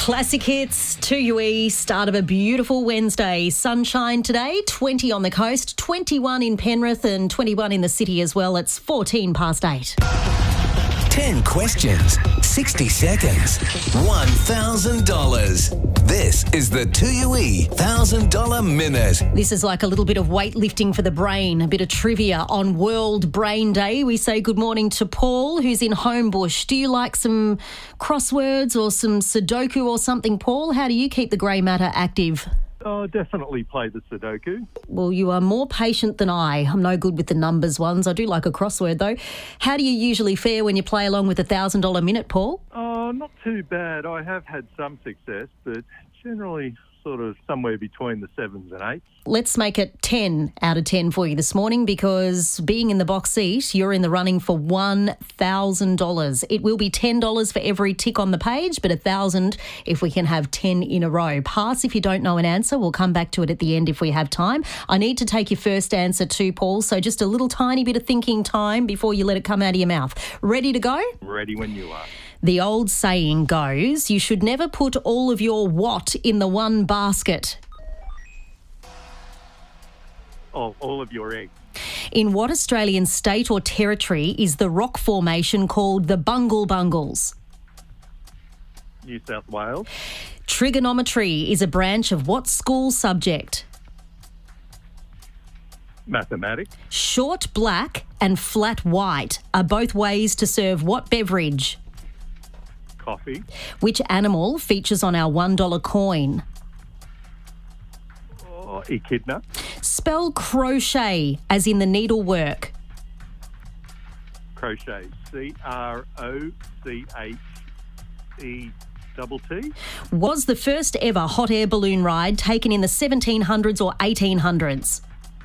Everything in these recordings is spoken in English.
Classic Hits, 2UE, start of a beautiful Wednesday. Sunshine today, 20 on the coast, 21 in Penrith and 21 in the city as well. It's 14 past 8. 10 questions, 60 seconds, $1,000. This is the 2UE $1,000 Minute. This is like a little bit of weightlifting for the brain, a bit of trivia on World Brain Day. We say good morning to Paul, who's in Homebush. Do you like some crosswords or some Sudoku or something, Paul? How do you keep the grey matter active? Oh, definitely play the Sudoku. Well, you are more patient than I. I'm no good with the numbers ones. I do like a crossword, though. How do you usually fare when you play along with the $1,000 Minute, Paul? Oh, not too bad. I have had some success, but generally sort of somewhere between the 7s and 8s. Let's make it 10 out of 10 for you this morning, because being in the box seat, you're in the running for $1,000. It will be $10 for every tick on the page, but $1,000 if we can have 10 in a row. Pass if you don't know an answer. We'll come back to it at the end if we have time. I need to take your first answer too, Paul, so just a little tiny bit of thinking time before you let it come out of your mouth. Ready to go? Ready when you are. The old saying goes, you should never put all of your what in the one basket. Oh, all of your eggs. In what Australian state or territory is the rock formation called the Bungle Bungles? New South Wales. Trigonometry is a branch of what school subject? Mathematics. Short black and flat white are both ways to serve what beverage? Coffee. Which animal features on our $1 coin? Oh, echidna. Spell crochet as in the needlework. Crochet. CROCHETT. Was the first ever hot air balloon ride taken in the 1700s or 1800s?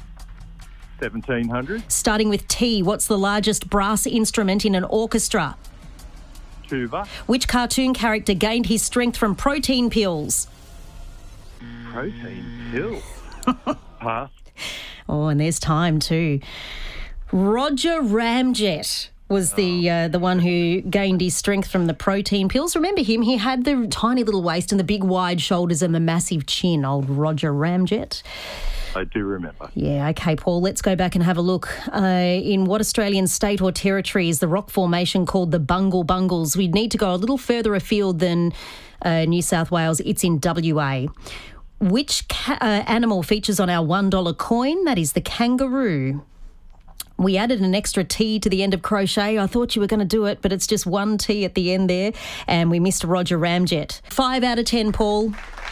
1700. Starting with T, what's the largest brass instrument in an orchestra? Tuba. Which cartoon character gained his strength from protein pills? Protein pills. Pass. Oh, and there's time too. Roger Ramjet was the one who gained his strength from the protein pills. Remember him? He had the tiny little waist and the big wide shoulders and the massive chin, old Roger Ramjet. I do remember. Yeah, okay, Paul, let's go back and have a look. In what Australian state or territory is the rock formation called the Bungle Bungles? We'd need to go a little further afield than New South Wales. It's in WA. Which animal features on our $1 coin? That is the kangaroo. We added an extra T to the end of crochet. I thought you were going to do it, but it's just one T at the end there, and we missed Roger Ramjet. 5 out of 10, Paul.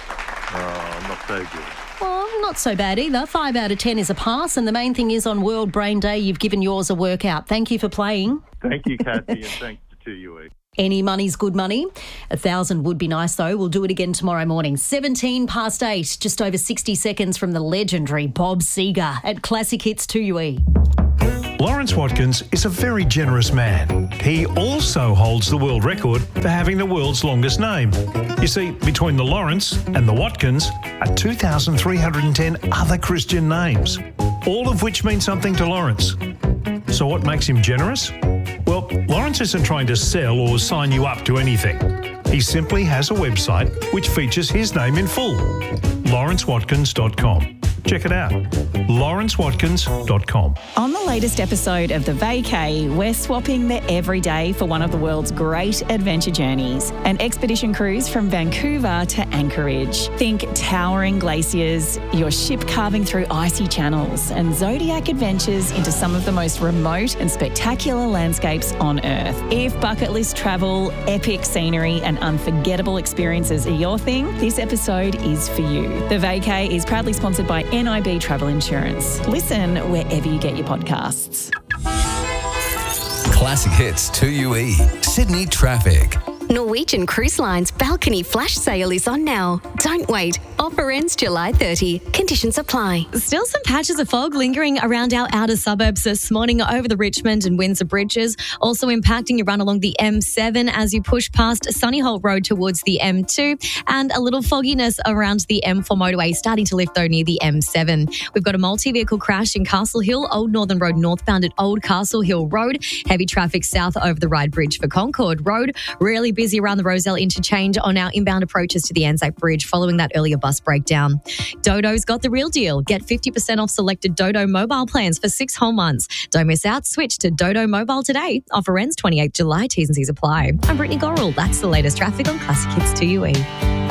Oh, not so good. Well, not so bad either. 5 out of 10 is a pass, and the main thing is on World Brain Day, you've given yours a workout. Thank you for playing. Thank you, Kathy, and thanks to 2UE. Any money's good money. 1,000 would be nice, though. We'll do it again tomorrow morning. 17 past 8, just over 60 seconds from the legendary Bob Seger at Classic Hits 2UE. Lawrence Watkins is a very generous man. He also holds the world record for having the world's longest name. You see, between the Lawrence and the Watkins are 2,310 other Christian names, all of which mean something to Lawrence. So what makes him generous? Well, Lawrence isn't trying to sell or sign you up to anything. He simply has a website which features his name in full, lawrencewatkins.com. Check it out, lawrencewatkins.com. On the latest episode of The Vacay, we're swapping the everyday for one of the world's great adventure journeys, an expedition cruise from Vancouver to Anchorage. Think towering glaciers, your ship carving through icy channels, and zodiac adventures into some of the most remote and spectacular landscapes on Earth. If bucket list travel, epic scenery, and unforgettable experiences are your thing, this episode is for you. The Vacay is proudly sponsored by NIB Travel Insurance. Listen wherever you get your podcasts. Classic Hits 2UE. Sydney traffic. Norwegian Cruise Line's balcony flash sale is on now. Don't wait. Offer ends July 30. Conditions apply. Still some patches of fog lingering around our outer suburbs this morning over the Richmond and Windsor bridges, also impacting your run along the M7 as you push past Sunnyholt Road towards the M2, and a little fogginess around the M4 motorway starting to lift though near the M7. We've got a multi-vehicle crash in Castle Hill, Old Northern Road northbound at Old Castle Hill Road. Heavy traffic south over the Ryde Bridge for Concord Road. Really busy around the Rozelle interchange on our inbound approaches to the Anzac Bridge following that earlier bus breakdown. Dodo's got the real deal. Get 50% off selected Dodo mobile plans for 6 whole months. Don't miss out. Switch to Dodo Mobile today. Offer ends 28 July. T's and C's apply. I'm Brittany Gorrell. That's the latest traffic on Classic Hits 2UE.